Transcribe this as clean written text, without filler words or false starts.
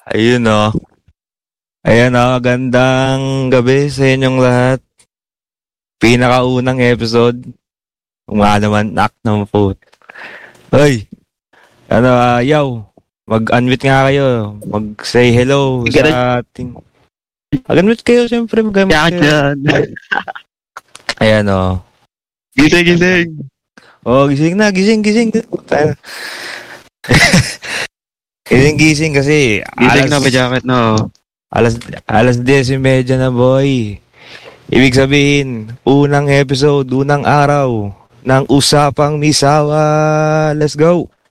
Ayun o. Ayan o, gandang gabi sa inyong lahat. Pinakaunang episode. Naman, knock ng foot. Hoy, yaw. Mag-unmute nga kayo. Mag-say hello sa ating... Mag-unmute kayo, siyempre. Mag-unmute Kaya kayo. dyan. Ayan o. Gising. Oh, gising na, gising. Gising kasi Gising na, may jacket na. alas 10:30 na, boy. Ibig sabihin, unang episode, unang araw ng Usapang Misawa. Let's go!